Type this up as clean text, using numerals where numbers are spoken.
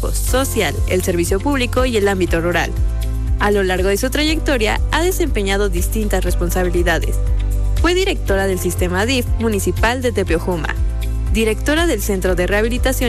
trabajos: social, el servicio público y el ámbito rural. A lo largo de su trayectoria ha desempeñado distintas responsabilidades. Fue directora del sistema DIF municipal de Tepeojuma, directora del Centro de Rehabilitación